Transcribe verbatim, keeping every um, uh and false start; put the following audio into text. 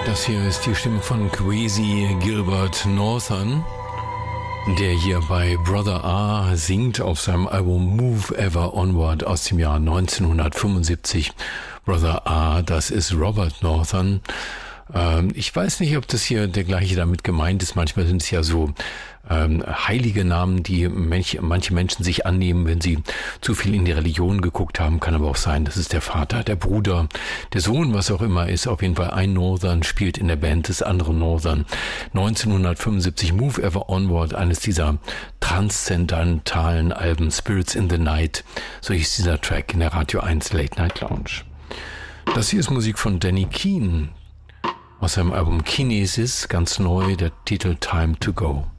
Das hier ist die Stimme von Kwesi Gilbert Northern, der hier bei Brother A singt auf seinem Album Move Ever Onward aus dem Jahr neunzehnhundertfünfundsiebzig. Brother A, das ist Robert Northern. Ähm, ich weiß nicht, ob das hier der gleiche damit gemeint ist. Manchmal sind es ja so ähm, heilige Namen, die manche, manche Menschen sich annehmen, wenn sie zu viel in die Religion geguckt haben. Kann aber auch sein, das ist der Vater, der Bruder, der Sohn, was auch immer ist. Auf jeden Fall ein Northern spielt in der Band des anderen Northern. neunzehnhundertfünfundsiebzig, Move Ever Onward, eines dieser transzendentalen Alben, Spirits in the Night. So hieß dieser Track in der Radio eins Late Night Lounge. Das hier ist Musik von Danny Keane aus seinem Album Kinesis, ganz neu, der Titel Time to Go.